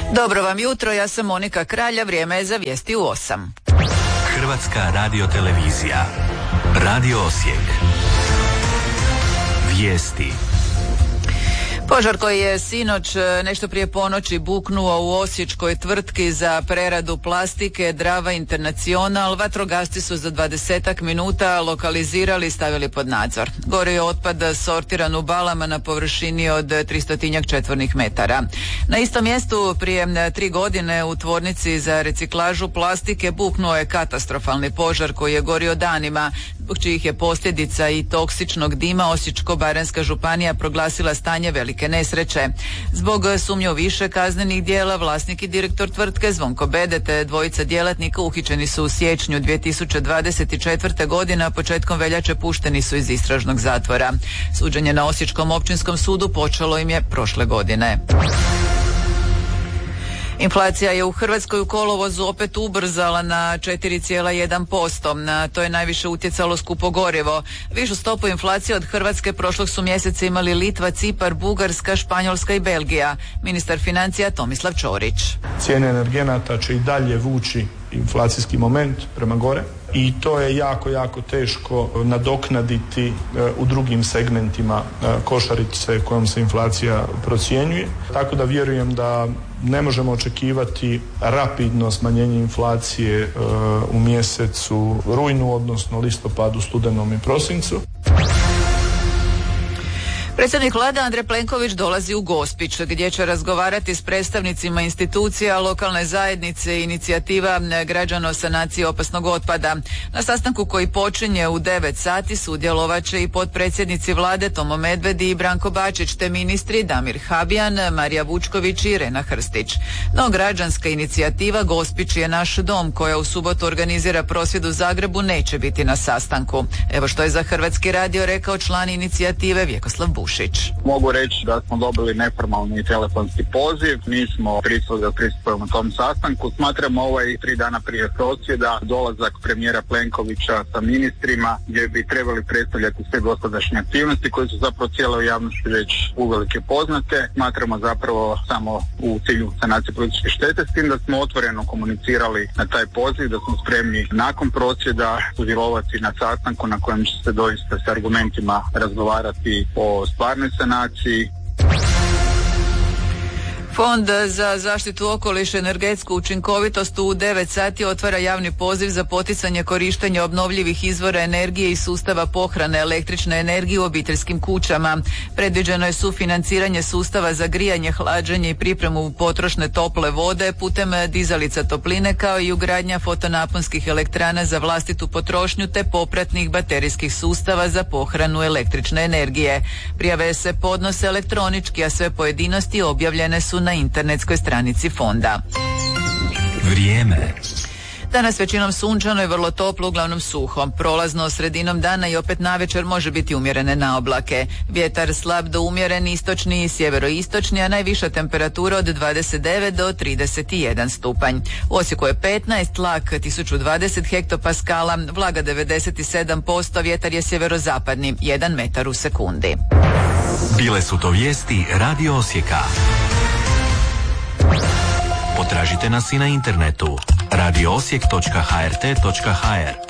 Dobro vam jutro, ja sam Monika Kralja, vrijeme je za vijesti u 8. Hrvatska radiotelevizija. Radio Osijek. Vijesti. Požar koji je sinoć nešto prije ponoći buknuo u osječkoj tvrtki za preradu plastike Drava International, vatrogasci su za 20 minuta lokalizirali i stavili pod nadzor. Gorio je otpad sortiran u balama na površini od 300 četvornih metara. Na istom mjestu prije 3 godine u tvornici za reciklažu plastike buknuo je katastrofalni požar koji je gorio danima, zbog čijih je posljedica i toksičnog dima Osječko-baranjska županija proglasila stanje velike nesreće. Zbog sumnje u više kaznenih djela vlasnik i direktor tvrtke Zvonko Bede te dvojica djelatnika uhićeni su u siječnju 2024. godine, a početkom veljače pušteni su iz istražnog zatvora. Suđenje na Osječkom općinskom sudu počelo im je prošle godine. Inflacija je u Hrvatskoj u kolovozu opet ubrzala na 4,1%. Na to je najviše utjecalo skupo gorivo. Višu stopu inflacije od Hrvatske prošlog su mjeseca imali Litva, Cipar, Bugarska, Španjolska i Belgija. Ministar financija Tomislav Ćorić. Cijene energenata će i dalje vući inflacijski moment prema gore i to je jako teško nadoknaditi u drugim segmentima košarice kojom se inflacija procjenjuje. Tako da vjerujem da ne možemo očekivati rapidno smanjenje inflacije u mjesecu rujnu, odnosno listopadu, studenom i prosincu. Predsjednik Vlade Andrej Plenković dolazi u Gospić, gdje će razgovarati s predstavnicima institucija, lokalne zajednice i inicijativa građana o sanaciji opasnog otpada. Na sastanku koji počinje u 9 sati sudjelovat će i potpredsjednici Vlade Tomo Medvedi i Branko Bačić, te ministri Damir Habijan, Marija Vučković i Irena Hrstić. No građanska inicijativa Gospić je naš dom, koja u subotu organizira prosvjed u Zagrebu, neće biti na sastanku. Evo što je za Hrvatski radio rekao član inicijative Vjekoslav Bušić. Mogu reći da smo dobili neformalni telefonski poziv, mi smo pristupujemo tom sastanku. Smatramo ovaj 3 dana prije prosvjeda dolazak premijera Plenkovića sa ministrima gdje bi trebali predstavljati sve dosadašnje aktivnosti koje su zapravo cijeloj javnosti već uvelike poznate. Smatramo zapravo samo u cilju sanacije političke štete, s tim da smo otvoreno komunicirali na taj poziv, da smo spremni nakon prosvjeda sudjelovati na sastanku na kojem će se doista s argumentima razgovarati o stvarnoj sanaciji. Fond za zaštitu okoliša i energetsku učinkovitost u 9 sati otvara javni poziv za poticanje korištenja obnovljivih izvora energije i sustava pohrane električne energije u obiteljskim kućama. Predviđeno je sufinanciranje sustava za grijanje, hlađenje i pripremu potrošne tople vode putem dizalica topline, kao i ugradnja fotonaponskih elektrana za vlastitu potrošnju te popratnih baterijskih sustava za pohranu električne energije. Prijave se podnose elektronički, a sve pojedinosti objavljene su na internetskoj stranici fonda. Vrijeme. Danas većinom sunčano i vrlo toplo, uglavnom suho. Prolazno sredinom dana i opet navečer može biti umjerene naoblake. Vjetar slab do umjeren, istočni i sjeveroistočni, a najviša temperatura od 29 do 31 stupanj. U Osijeku je 15, tlak 1020 hektopaskala, vlaga 97%, vjetar je sjeverozapadni, 1 metar u sekundi. Bile su to vijesti Radio Osijeka. Potražite nas i na internetu radioosijek.hrt.hr.